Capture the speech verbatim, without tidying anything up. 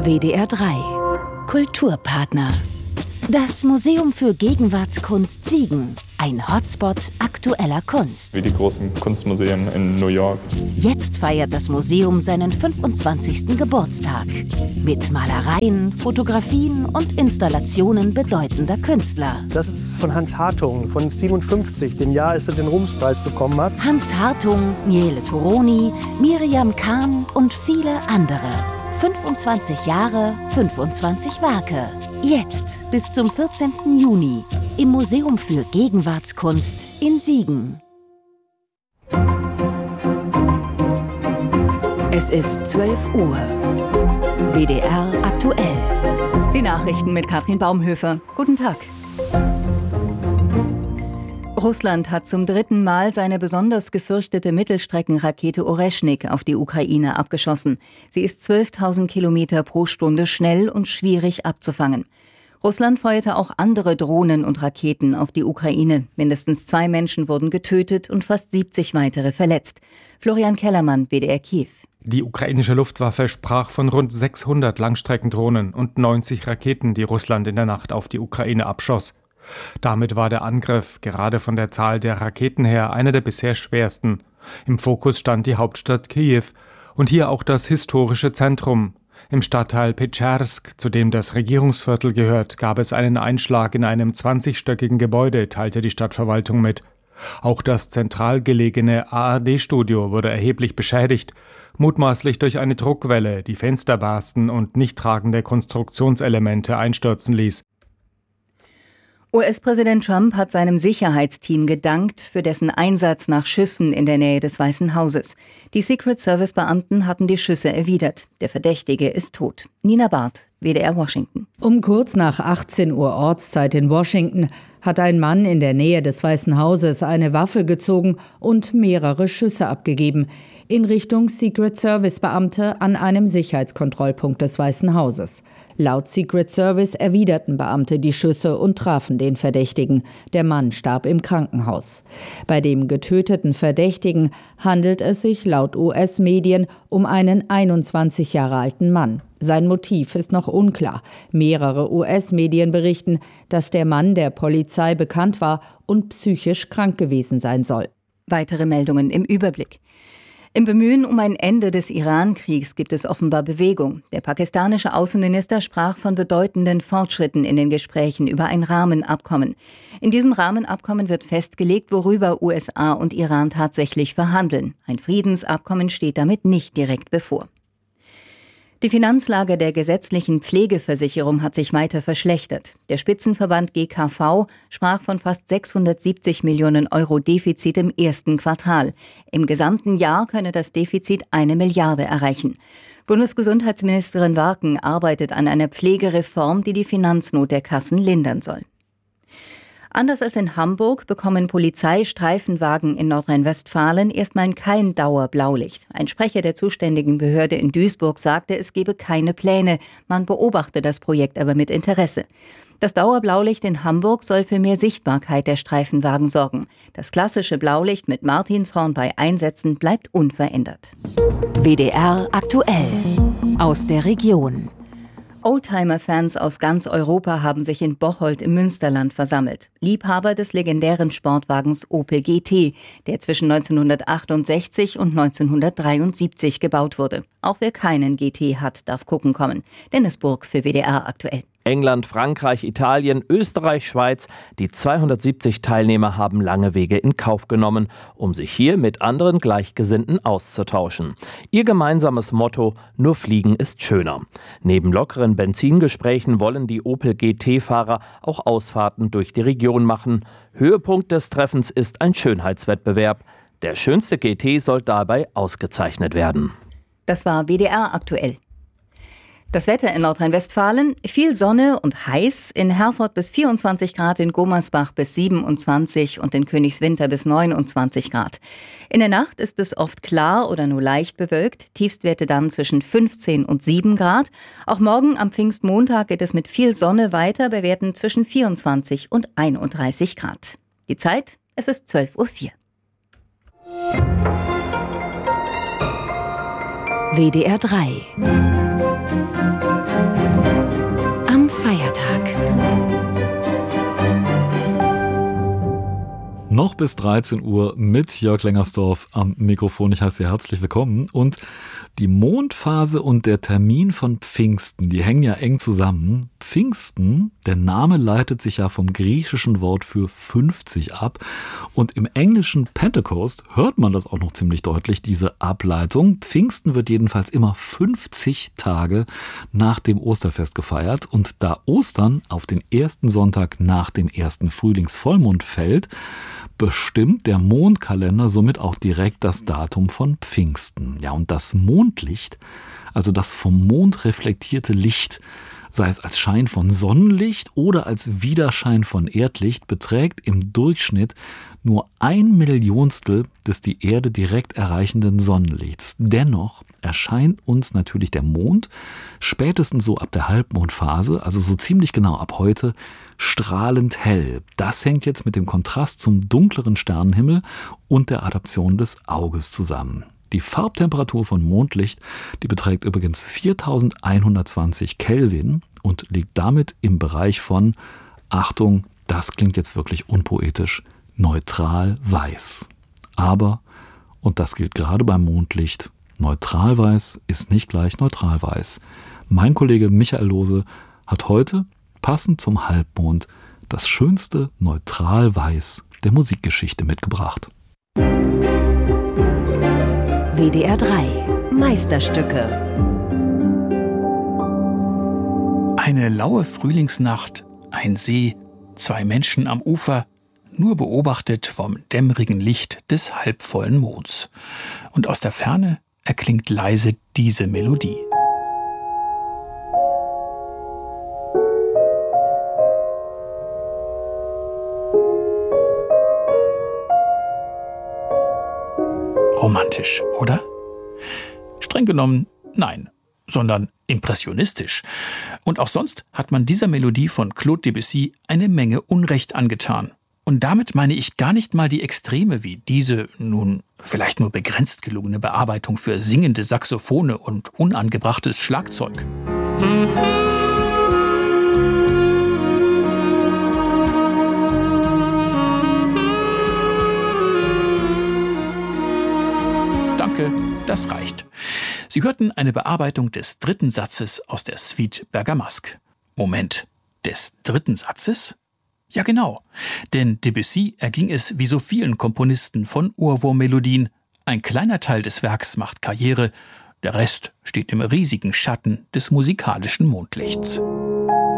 W D R drei Kulturpartner. Das Museum für Gegenwartskunst Siegen. Ein Hotspot aktueller Kunst. Wie die großen Kunstmuseen in New York. Jetzt feiert das Museum seinen fünfundzwanzigsten Geburtstag. Mit Malereien, Fotografien und Installationen bedeutender Künstler. Das ist von Hans Hartung, von siebenundfünfzig, dem Jahr, als er den Rumspreis bekommen hat. Hans Hartung, Miele Toroni, Miriam Kahn und viele andere. fünfundzwanzig Jahre, fünfundzwanzig Werke. Jetzt bis zum vierzehnten Juni im Museum für Gegenwartskunst in Siegen. Es ist zwölf Uhr. W D R aktuell. Die Nachrichten mit Katrin Baumhöfer. Guten Tag. Russland hat zum dritten Mal seine besonders gefürchtete Mittelstreckenrakete Oreschnik auf die Ukraine abgeschossen. Sie ist zwölftausend Kilometer pro Stunde schnell und schwierig abzufangen. Russland feuerte auch andere Drohnen und Raketen auf die Ukraine. Mindestens zwei Menschen wurden getötet und fast siebzig weitere verletzt. Florian Kellermann, W D R Kiew. Die ukrainische Luftwaffe sprach von rund sechshundert Langstreckendrohnen und neunzig Raketen, die Russland in der Nacht auf die Ukraine abschoss. Damit war der Angriff, gerade von der Zahl der Raketen her, einer der bisher schwersten. Im Fokus stand die Hauptstadt Kiew und hier auch das historische Zentrum. Im Stadtteil Petschersk, zu dem das Regierungsviertel gehört, gab es einen Einschlag in einem zwanzigstöckigen Gebäude, teilte die Stadtverwaltung mit. Auch das zentral gelegene A R D-Studio wurde erheblich beschädigt, mutmaßlich durch eine Druckwelle, die Fenster barsten und nicht tragende Konstruktionselemente einstürzen ließ. U S-Präsident Trump hat seinem Sicherheitsteam gedankt für dessen Einsatz nach Schüssen in der Nähe des Weißen Hauses. Die Secret-Service-Beamten hatten die Schüsse erwidert. Der Verdächtige ist tot. Nina Barth, W D R Washington. Um kurz nach achtzehn Uhr Ortszeit in Washington hat ein Mann in der Nähe des Weißen Hauses eine Waffe gezogen und mehrere Schüsse abgegeben in Richtung Secret-Service-Beamte an einem Sicherheitskontrollpunkt des Weißen Hauses. Laut Secret Service erwiderten Beamte die Schüsse und trafen den Verdächtigen. Der Mann starb im Krankenhaus. Bei dem getöteten Verdächtigen handelt es sich laut U S-Medien um einen einundzwanzig Jahre alten Mann. Sein Motiv ist noch unklar. Mehrere U S-Medien berichten, dass der Mann der Polizei bekannt war und psychisch krank gewesen sein soll. Weitere Meldungen im Überblick. Im Bemühen um ein Ende des Iran-Kriegs gibt es offenbar Bewegung. Der pakistanische Außenminister sprach von bedeutenden Fortschritten in den Gesprächen über ein Rahmenabkommen. In diesem Rahmenabkommen wird festgelegt, worüber U S A und Iran tatsächlich verhandeln. Ein Friedensabkommen steht damit nicht direkt bevor. Die Finanzlage der gesetzlichen Pflegeversicherung hat sich weiter verschlechtert. Der Spitzenverband G K V sprach von fast sechshundertsiebzig Millionen Euro Defizit im ersten Quartal. Im gesamten Jahr könne das Defizit eine Milliarde erreichen. Bundesgesundheitsministerin Warken arbeitet an einer Pflegereform, die die Finanznot der Kassen lindern soll. Anders als in Hamburg bekommen Polizeistreifenwagen in Nordrhein-Westfalen erstmal kein Dauerblaulicht. Ein Sprecher der zuständigen Behörde in Duisburg sagte, es gebe keine Pläne. Man beobachte das Projekt aber mit Interesse. Das Dauerblaulicht in Hamburg soll für mehr Sichtbarkeit der Streifenwagen sorgen. Das klassische Blaulicht mit Martinshorn bei Einsätzen bleibt unverändert. W D R aktuell. Aus der Region. Oldtimer-Fans aus ganz Europa haben sich in Bocholt im Münsterland versammelt. Liebhaber des legendären Sportwagens Opel G T, der zwischen neunzehnhundertachtundsechzig und neunzehnhundertdreiundsiebzig gebaut wurde. Auch wer keinen G T hat, darf gucken kommen. Dennis Burg für W D R aktuell. England, Frankreich, Italien, Österreich, Schweiz. Die zweihundertsiebzig Teilnehmer haben lange Wege in Kauf genommen, um sich hier mit anderen Gleichgesinnten auszutauschen. Ihr gemeinsames Motto: Nur Fliegen ist schöner. Neben lockeren Benzingesprächen wollen die Opel G T-Fahrer auch Ausfahrten durch die Region machen. Höhepunkt des Treffens ist ein Schönheitswettbewerb. Der schönste G T soll dabei ausgezeichnet werden. Das war W D R aktuell. Das Wetter in Nordrhein-Westfalen: viel Sonne und heiß, in Herford bis vierundzwanzig Grad, in Gummersbach bis siebenundzwanzig und in Königswinter bis neunundzwanzig Grad. In der Nacht ist es oft klar oder nur leicht bewölkt, Tiefstwerte dann zwischen fünfzehn und sieben Grad. Auch morgen am Pfingstmontag geht es mit viel Sonne weiter, bei Werten zwischen vierundzwanzig und einunddreißig Grad. Die Zeit: es ist zwölf Uhr vier. W D R drei Noch bis dreizehn Uhr mit Jörg Lengersdorf am Mikrofon. Ich heiße Sie herzlich willkommen. Und die Mondphase und der Termin von Pfingsten, die hängen ja eng zusammen. Pfingsten, der Name leitet sich ja vom griechischen Wort für fünfzig ab. Und im englischen Pentecost hört man das auch noch ziemlich deutlich, diese Ableitung. Pfingsten wird jedenfalls immer fünfzig Tage nach dem Osterfest gefeiert. Und da Ostern auf den ersten Sonntag nach dem ersten Frühlingsvollmond fällt, bestimmt der Mondkalender somit auch direkt das Datum von Pfingsten. Ja, und das Mondlicht, also das vom Mond reflektierte Licht, sei es als Schein von Sonnenlicht oder als Widerschein von Erdlicht, beträgt im Durchschnitt nur ein Millionstel des die Erde direkt erreichenden Sonnenlichts. Dennoch erscheint uns natürlich der Mond spätestens so ab der Halbmondphase, also so ziemlich genau ab heute, strahlend hell. Das hängt jetzt mit dem Kontrast zum dunkleren Sternenhimmel und der Adaption des Auges zusammen. Die Farbtemperatur von Mondlicht, die beträgt übrigens viertausendeinhundertzwanzig Kelvin und liegt damit im Bereich von, Achtung, das klingt jetzt wirklich unpoetisch, neutral weiß. Aber, und das gilt gerade beim Mondlicht, neutral weiß ist nicht gleich neutral weiß. Mein Kollege Michael Lohse hat heute, passend zum Halbmond, das schönste Neutral-Weiß der Musikgeschichte mitgebracht. W D R drei Meisterstücke. Eine laue Frühlingsnacht, ein See, zwei Menschen am Ufer, nur beobachtet vom dämmerigen Licht des halbvollen Monds. Und aus der Ferne erklingt leise diese Melodie. Romantisch, oder? Streng genommen, nein, sondern impressionistisch. Und auch sonst hat man dieser Melodie von Claude Debussy eine Menge Unrecht angetan. Und damit meine ich gar nicht mal die Extreme wie diese, nun vielleicht nur begrenzt gelungene Bearbeitung für singende Saxophone und unangebrachtes Schlagzeug. Danke, das reicht. Sie hörten eine Bearbeitung des dritten Satzes aus der Suite Bergamasque. Moment, des dritten Satzes? Ja genau, denn Debussy erging es wie so vielen Komponisten von Ohrwurmmelodien. Ein kleiner Teil des Werks macht Karriere, der Rest steht im riesigen Schatten des musikalischen Mondlichts.